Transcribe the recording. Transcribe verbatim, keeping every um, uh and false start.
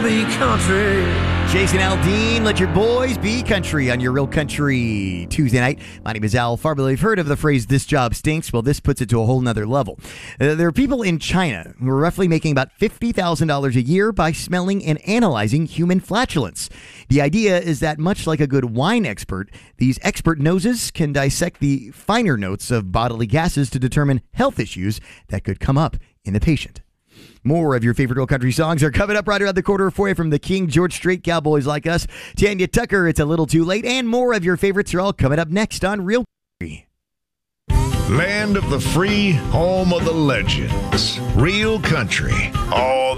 really country. Jason Aldean, let your boys be country on your Real Country Tuesday night. My name is Al Farber. You've heard of the phrase, this job stinks. Well, this puts it to a whole nother level. Uh, there are people in China who are roughly making about fifty thousand dollars a year by smelling and analyzing human flatulence. The idea is that much like a good wine expert, these expert noses can dissect the finer notes of bodily gases to determine health issues that could come up in the patient. More of your favorite Real Country songs are coming up right around the corner for you from the King George Strait Cowboys Like Us, Tanya Tucker, It's a Little Too Late, and more of your favorites are all coming up next on Real Country. Land of the free, home of the legends. Real Country. All